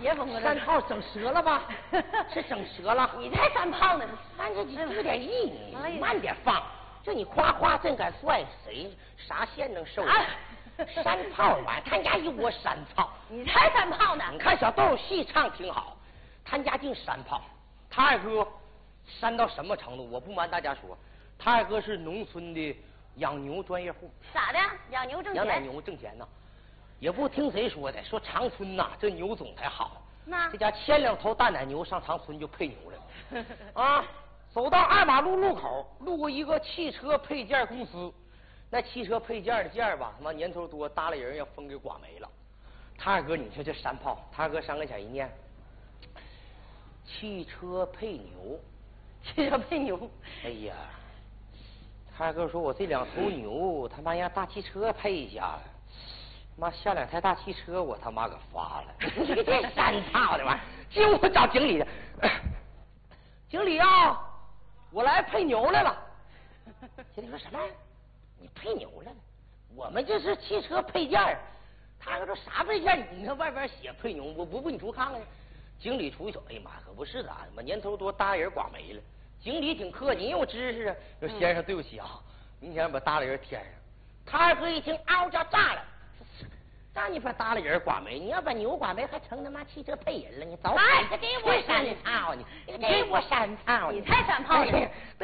接风了。 山炮整折了吧？是整折了。 你才山炮呢， 咱这有点意义，慢点放。就你夸夸真敢帅，谁啥线能受？山炮玩，他家有我山炮。 你才山炮呢！ 你看小豆戏唱挺好，他家净山炮。他二哥山到什么程度？我不瞒大家说，他二哥是农村的养牛专业户。 咋的？养牛挣钱？ 养奶牛挣钱呢。也不听谁说的，说长春呐，这牛种才好。 那这家牵2头大奶牛上长春就配牛了。啊，走到2马路路口，路过一个汽车配件公司，那汽车配件的件吧，他妈年头多，搭了人要风给刮没了。他二哥，你说这山炮，他二哥上跟前一念，汽车配牛， 汽车配牛。 哎呀，他二哥说我这2头牛，他妈让大汽车配一下。妈下2台大汽车，我他妈可发了！你这山操的玩意儿，进屋找经理去。经理啊，我来配牛来了。经理说什么？你配牛来了？我们这是汽车配件。他说啥配件？你看外边写配牛，我不你出看看。经理出去瞅，哎呀妈，可不是的，妈年头多，搭人刮没了。经理挺客气，你有知识啊。说先生对不起啊，明天把搭了人添上。他二哥一听，嗷叫炸了。让你把搭了人刮没，你要把牛刮没，还成他妈汽车配人了？你走！哎，这给我山操你！给我山操！ 你才山炮呢！